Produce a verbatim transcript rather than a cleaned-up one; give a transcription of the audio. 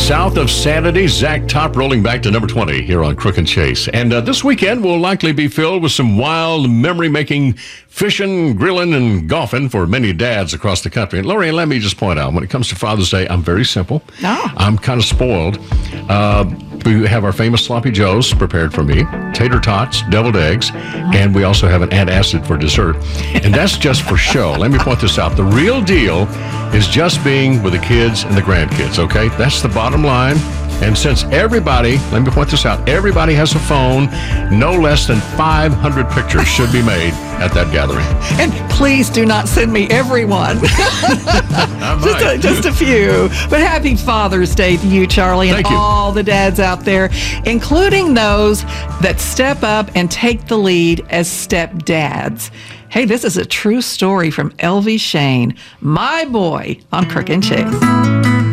South of Sanity, Zach Top rolling back to number twenty here on Crook and Chase. And uh, this weekend will likely be filled with some wild memory-making fishing, grilling, and golfing for many dads across the country. And Lori, let me just point out, when it comes to Father's Day, I'm very simple. Oh. I'm kind of spoiled. Uh, we have our famous Sloppy Joes prepared for me, tater tots, deviled eggs, and we also have an antacid for dessert. And that's just for show. Let me point this out. The real deal is just being with the kids and the grandkids, okay? That's the bottom line. And since everybody, let me point this out, everybody has a phone, no less than five hundred pictures should be made at that gathering. And please do not send me everyone. just, a, just a few. But happy Father's Day to you, Charlie, and Thank you. all the dads out there, including those that step up and take the lead as stepdads. Hey, this is a true story from Elvie Shane, my boy, on Crook and Chase.